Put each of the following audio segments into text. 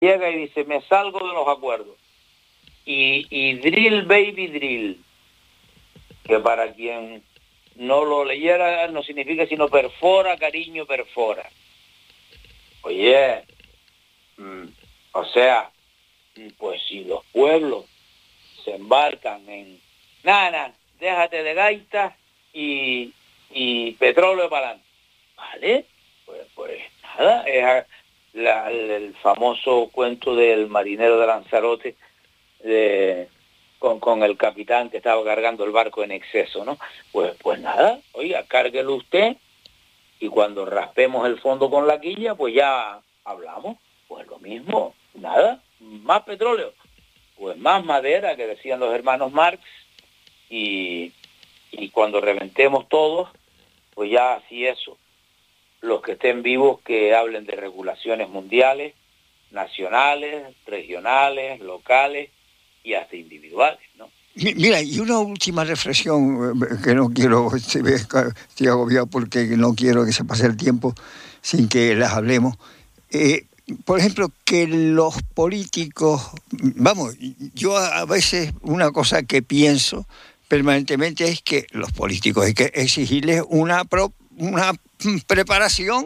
llega y dice, me salgo de los acuerdos. Y drill, baby, drill, que para quien no lo leyera no significa sino perfora, cariño, perfora. Oye, o sea, pues si los pueblos se embarcan en, nada, déjate de gaitas y petróleo para adelante, ¿vale? Pues nada, es el famoso cuento del marinero de Lanzarote, con el capitán que estaba cargando el barco en exceso, ¿no? Pues nada, oiga, cárguelo usted y cuando raspemos el fondo con la quilla, pues ya hablamos. Pues lo mismo, nada, más petróleo, pues más madera, que decían los hermanos Marx, y cuando reventemos todos, pues ya así eso. Los que estén vivos que hablen de regulaciones mundiales, nacionales, regionales, locales y hasta individuales, ¿no? Mira, y una última reflexión, que no quiero, estoy agobiado porque no quiero que se pase el tiempo sin que las hablemos. Por ejemplo, que los políticos, vamos, yo a veces una cosa que pienso permanentemente es que los políticos hay que exigirles una preparación,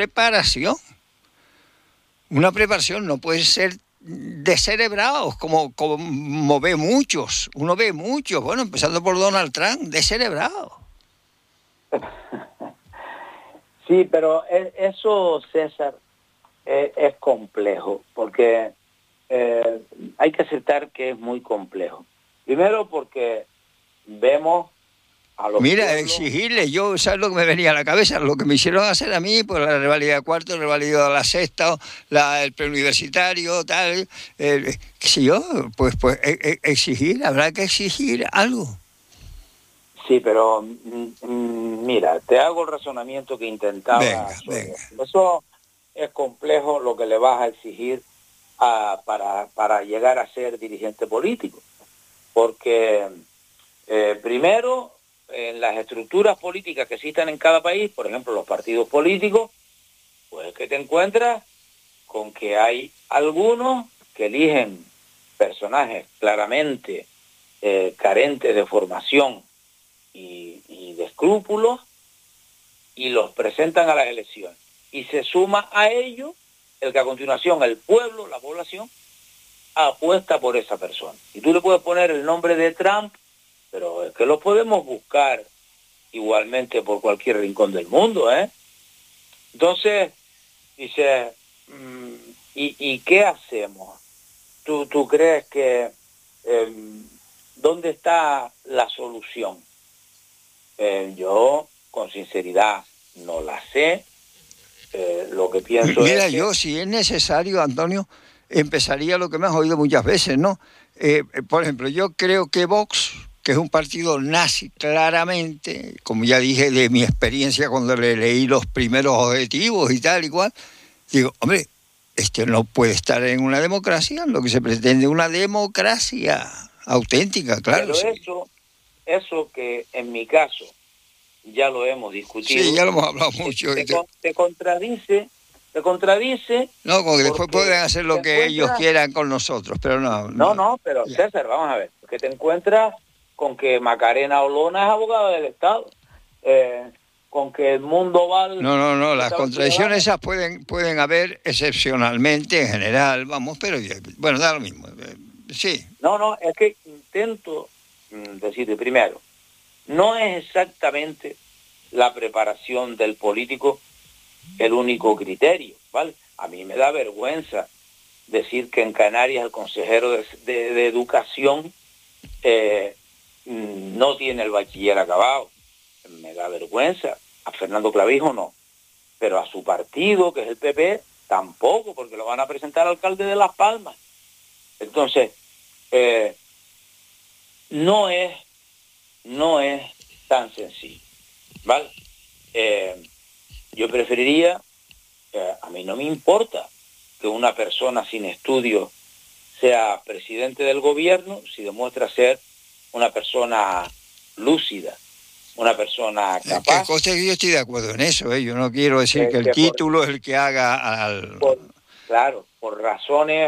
no puede ser descerebrados, como ve muchos, bueno, empezando por Donald Trump, descerebrados. Sí, pero eso, César, es complejo, porque hay que aceptar que es muy complejo. Primero porque vemos a los Mira, pueblos... exigirle, yo, ¿sabes lo que me venía a la cabeza? Lo que me hicieron hacer a mí, pues la revalida de cuarto, la revalida de la sexta, el preuniversitario, tal, qué sé yo, pues exigir, habrá que exigir algo. Sí, pero mira, te hago el razonamiento que intentaba. Venga. Eso es complejo lo que le vas a exigir para llegar a ser dirigente político. Porque primero, en las estructuras políticas que existan en cada país, por ejemplo, los partidos políticos, pues que te encuentras con que hay algunos que eligen personajes claramente carentes de formación y de escrúpulos y los presentan a las elecciones. Y se suma a ello el que a continuación el pueblo, la población, apuesta por esa persona. Y tú le puedes poner el nombre de Trump, pero es que lo podemos buscar igualmente por cualquier rincón del mundo, ¿eh? Entonces, dice, ¿y qué hacemos? ¿Tú crees que dónde está la solución? Yo, con sinceridad, no la sé. Lo que pienso Mira, es que... yo, si es necesario, Antonio, empezaría lo que me has oído muchas veces, ¿no? Por ejemplo, yo creo que Vox, que es un partido nazi claramente, como ya dije de mi experiencia cuando le leí los primeros objetivos y tal y cual, digo, hombre, no puede estar en una democracia, lo que se pretende una democracia auténtica, claro. Pero sí. Eso que en mi caso ya lo hemos discutido. Sí, ya lo hemos hablado mucho. Te contradice. No, como que después pueden hacer lo que ellos quieran con nosotros, pero no. No, pero ya. César, vamos a ver, porque te encuentras con que Macarena Olona es abogada del Estado, con que Edmundo Val... No, las contradicciones esas pueden haber excepcionalmente, en general, vamos, pero bueno, da lo mismo, sí. No, es que intento decirte primero, no es exactamente la preparación del político el único criterio, ¿vale? A mí me da vergüenza decir que en Canarias el consejero de Educación no tiene el bachiller acabado. Me da vergüenza. A Fernando Clavijo no. Pero a su partido, que es el PP, tampoco, porque lo van a presentar alcalde de Las Palmas. Entonces, no es tan sencillo, ¿vale? Yo preferiría, a mí no me importa que una persona sin estudios sea presidente del gobierno si demuestra ser una persona lúcida, una persona capaz. Que yo estoy de acuerdo en eso, yo no quiero decir que el título es el que haga al... claro, por razones